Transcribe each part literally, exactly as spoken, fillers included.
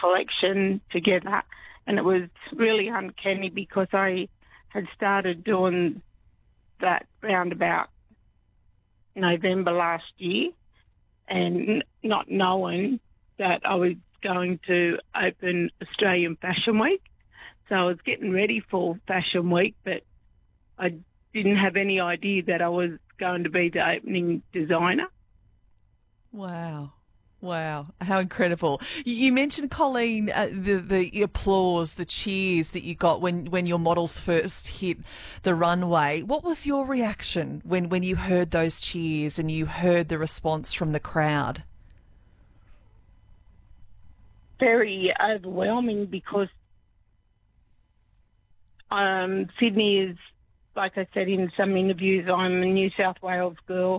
collection together, and it was really uncanny because I had started doing that round about November last year, and not knowing that I was going to open Australian Fashion Week. So I was getting ready for Fashion Week, but I didn't have any idea that I was going to be the opening designer. Wow. Wow, how incredible. You mentioned, Colleen, uh, the, the applause, the cheers that you got when, when your models first hit the runway. What was your reaction when, when you heard those cheers and you heard the response from the crowd? Very overwhelming because um, Sydney is, like I said in some interviews, I'm a New South Wales girl,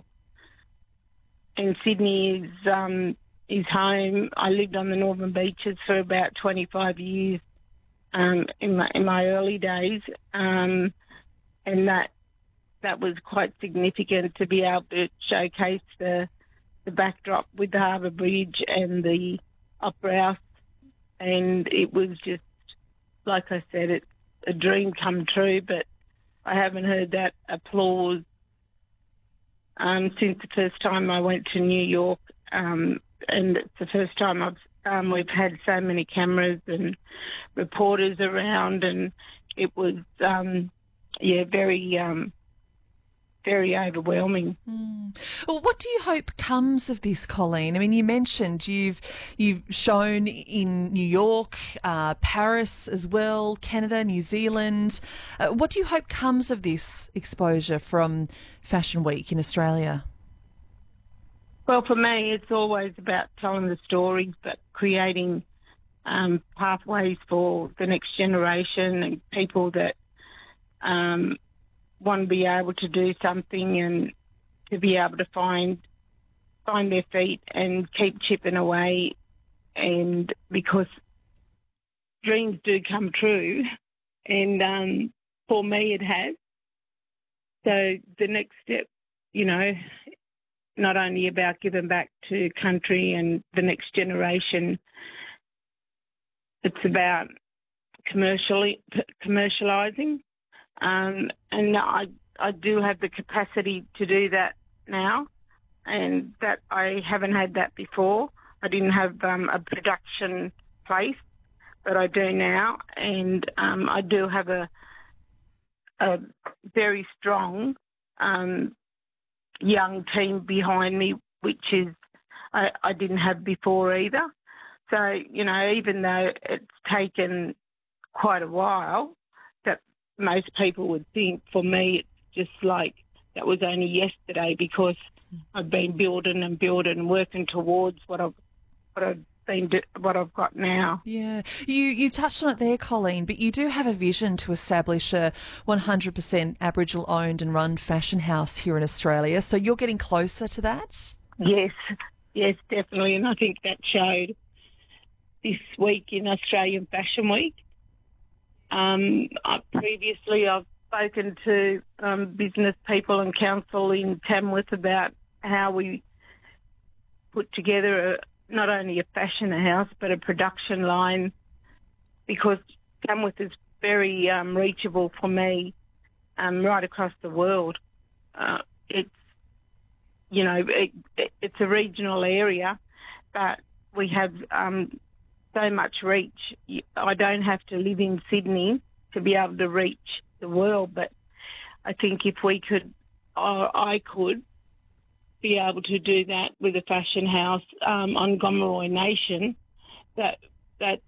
and Sydney is um, is home. I lived on the Northern Beaches for about twenty-five years um, in my in my early days, um, and that that was quite significant to be able to showcase the the backdrop with the Harbour Bridge and the Opera House, and it was just, like I said, it's a dream come true. But I haven't heard that applause um, since the first time I went to New York. Um, and it's the first time I've um, we've had so many cameras and reporters around, and it was um, yeah very um, very overwhelming. Mm. Well, what do you hope comes of this, Colleen? I mean, you mentioned you've you've shown in New York, uh, Paris as well, Canada, New Zealand. Uh, what do you hope comes of this exposure from Fashion Week in Australia? Well, for me, it's always about telling the stories, but creating um, pathways for the next generation and people that um, want to be able to do something and to be able to find find their feet and keep chipping away. And because dreams do come true, and um, for me it has. So the next step, you know, not only about giving back to country and the next generation, it's about commercially commercialising. Um, and I I do have the capacity to do that now, and that I haven't had that before. I didn't have um, a production place, but I do now, and um, I do have a a very strong um, young team behind me, which is I, I didn't have before either. So, you know, even though it's taken quite a while, that most people would think, for me it's just like that was only yesterday, because I've been building and building and working towards what I've what I've been do, what I've got now. Yeah, you you touched on it there, Colleen, but you do have a vision to establish a one hundred percent Aboriginal owned and run fashion house here in Australia. So you're getting closer to that? Yes, yes, definitely, and I think that showed this week in Australian Fashion Week. Um, I, previously, I've spoken to um, business people and council in Tamworth about how we put together a, not only a fashion house but a production line, because Tamworth is very um, reachable for me um, right across the world. Uh, it's, you know, it, it, it's a regional area, but we have um, so much reach. I don't have to live in Sydney to be able to reach the world, but I think if we could, or I could, be able to do that with a fashion house um, on Gomeroi Nation, that that's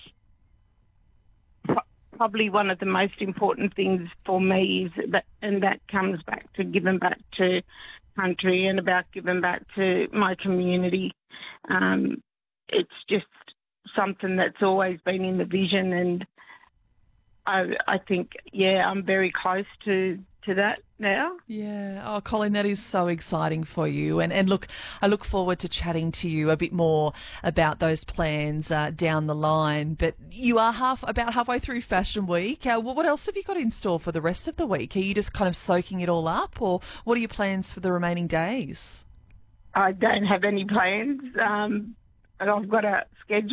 pro- probably one of the most important things for me, is that, and that comes back to giving back to country and about giving back to my community. Um, it's just something that's always been in the vision, and I, I think, yeah, I'm very close to, to that now. Yeah. Oh, Colleen, that is so exciting for you. And, and look, I look forward to chatting to you a bit more about those plans uh, down the line. But you are half about halfway through Fashion Week. Uh, what else have you got in store for the rest of the week? Are you just kind of soaking it all up, or what are your plans for the remaining days? I don't have any plans, um, but I've got a schedule.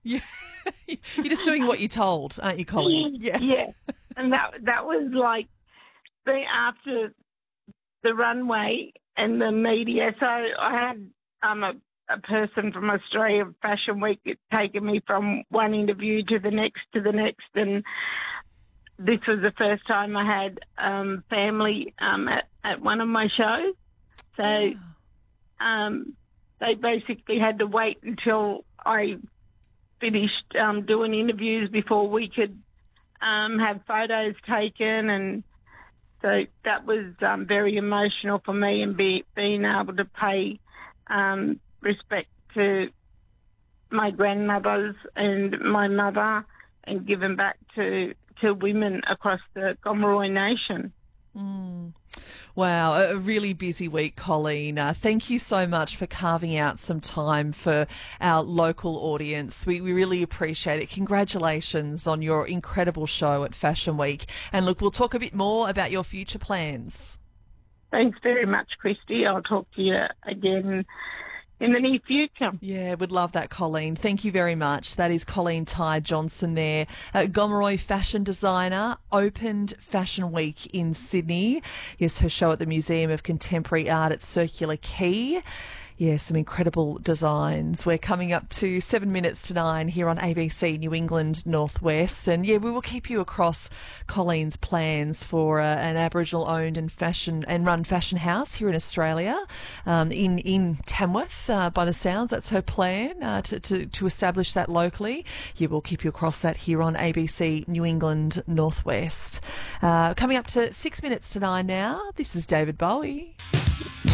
Yeah. You're just doing what you're told, aren't you, Colleen? Yeah. Yeah. And that that was like the after the runway and the media. So I had um, a, a person from Australia Fashion Week taking me from one interview to the next to the next, and this was the first time I had um, family um, at, at one of my shows. So um, they basically had to wait until I finished um, doing interviews before we could um, have photos taken, and so that was um, very emotional for me, and be, being able to pay um, respect to my grandmothers and my mother and giving back to, to women across the Gomeroi Nation. Mm. Wow, a really busy week, Colleen. Uh, thank you so much for carving out some time for our local audience. We, we really appreciate it. Congratulations on your incredible show at Fashion Week. And look, we'll talk a bit more about your future plans. Thanks very much, Christy. I'll talk to you again in the near future. Yeah, would love that, Colleen. Thank you very much. That is Colleen Ty Johnson there, a Gomeroi fashion designer, opened Fashion Week in Sydney. Yes, her show at the Museum of Contemporary Art at Circular Quay. Yeah, some incredible designs. We're coming up to seven minutes to nine here on A B C New England Northwest. And yeah, we will keep you across Colleen's plans for uh, an Aboriginal owned and fashion and run fashion house here in Australia, um, in, in Tamworth, uh, by the sounds. That's her plan, uh, to, to, to establish that locally. Yeah, we'll keep you across that here on A B C New England Northwest. Uh, coming up to six minutes to nine now. This is David Bowie.